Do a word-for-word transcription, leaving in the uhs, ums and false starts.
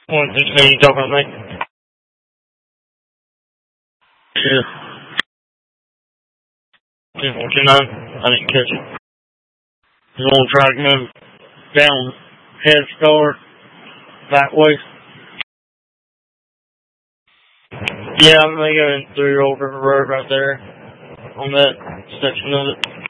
What, did you say you talking about me? Yeah. Just want you to know, I didn't catch it. Just want to try to move down Head Start, back way. Yeah, I'm going to go through Old River Road right there, on that section of it.